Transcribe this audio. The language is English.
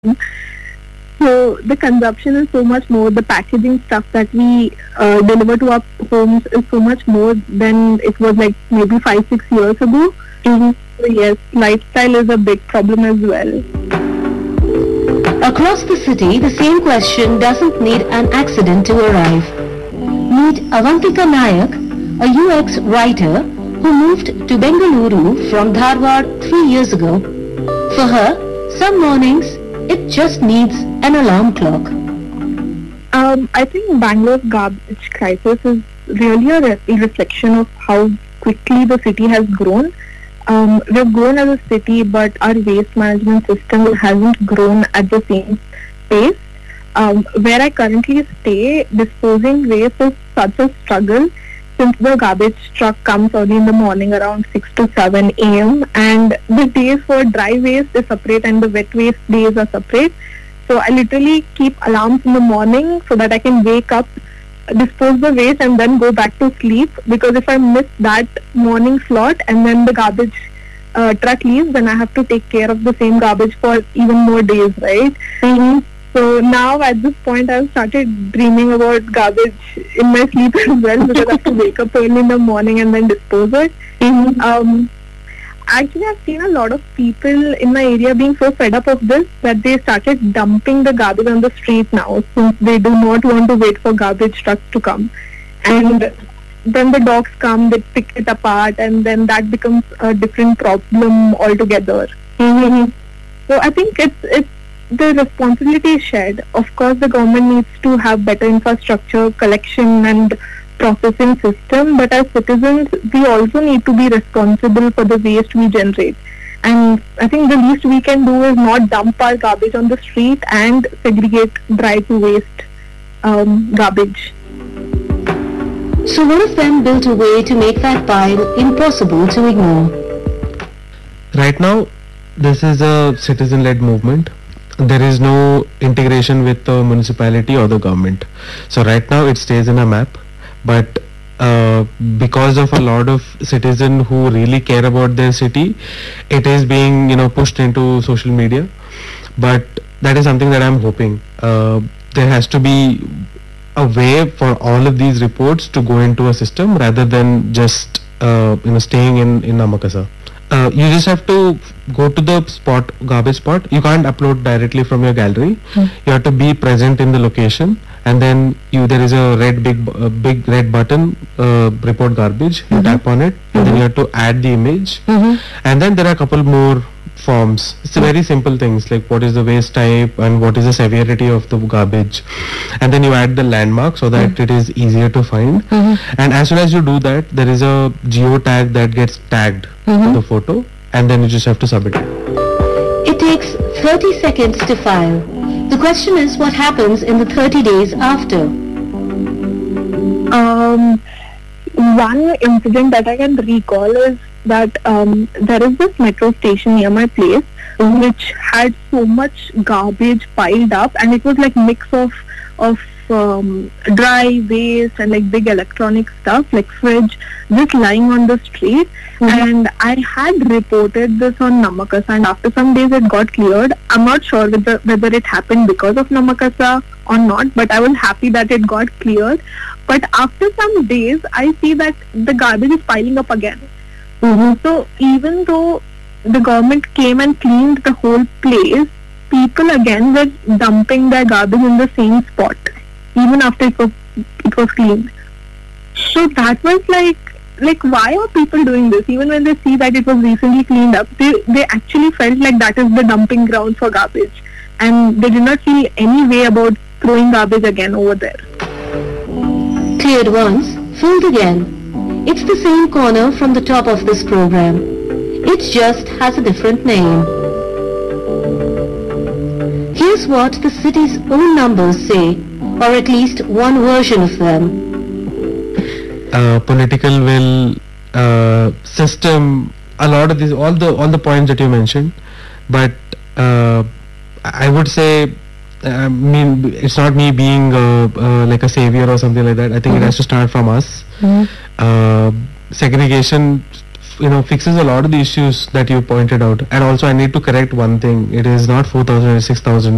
So the consumption is so much more. The packaging stuff that we deliver to our homes is so much more than it was like maybe 5-6 years ago. So yes, lifestyle is a big problem as well. Across the city, the same question doesn't need an accident to arrive. Meet Avantika Nayak, a UX writer who moved to Bengaluru from Dharwad 3 years ago. For her, some mornings, it just needs an alarm clock. I think Bangalore's garbage crisis is really a reflection of how quickly the city has grown. We've grown as a city, but our waste management system hasn't grown at the same pace. Where I currently stay, disposing waste is such a struggle since the garbage truck comes early in the morning around 6 to 7 a.m. and the days for dry waste is separate and the wet waste days are separate. So I literally keep alarms in the morning so that I can wake up, dispose the waste and then go back to sleep, because if I miss that morning slot and then the garbage truck leaves, then I have to take care of the same garbage for even more days, right? So now at this point I've started dreaming about garbage in my sleep as well, because I have to wake up early in the morning and then dispose it. Actually, I've seen a lot of people in my area being so fed up of this that they started dumping the garbage on the street now, since they do not want to wait for garbage trucks to come. And then the dogs come, they pick it apart, and then that becomes a different problem altogether. So I think it's the responsibility is shared. Of course, the government needs to have better infrastructure, collection and processing system, but as citizens, we also need to be responsible for the waste we generate. And I think the least we can do is not dump our garbage on the street and segregate dry to waste garbage. So one of them built a way to make that pile impossible to ignore. Right now, this is a citizen-led movement. There is no integration with the municipality or the government. So right now it stays in a map, but because of a lot of citizens who really care about their city, it is being pushed into social media. But that is something that I'm hoping. There has to be a way for all of these reports to go into a system rather than just staying in Namakasa. You just have to go to the garbage spot. You can't upload directly from your gallery. You have to be present in the location, and then there is a big red button, report garbage. You tap on it, and then you have to add the image, and then there are a couple more forms. It's very simple things like what is the waste type and what is the severity of the garbage, and then you add the landmark so that it is easier to find. And as soon as you do that, there is a geo tag that gets tagged to the photo, and then you just have to submit it. It takes 30 seconds to file. The question is, what happens in the 30 days after? One incident that I can recall is that there is this metro station near my place which had so much garbage piled up, and it was like mix of dry waste and like big electronic stuff like fridge just lying on the street. And I had reported this on Namakasa, and after some days it got cleared. I'm not sure whether it happened because of Namakasa or not, but I was happy that it got cleared. But after some days I see that the garbage is piling up again. So even though the government came and cleaned the whole place, people again were dumping their garbage in the same spot even after it was cleaned. So that was like why are people doing this? Even when they see that it was recently cleaned up, they actually felt like that is the dumping ground for garbage, and they did not feel any way about throwing garbage again over there. Cleared once, filled again. It's the same corner from the top of this program. It just has a different name. Here's what the city's own numbers say, or at least one version of them. Political will, system, a lot of these, all the points that you mentioned, but I would say, it's not me being like a savior or something like that. I think it has to start from us. Segregation, fixes a lot of the issues that you pointed out. And also I need to correct one thing. It is not 4,000, it's 6,000.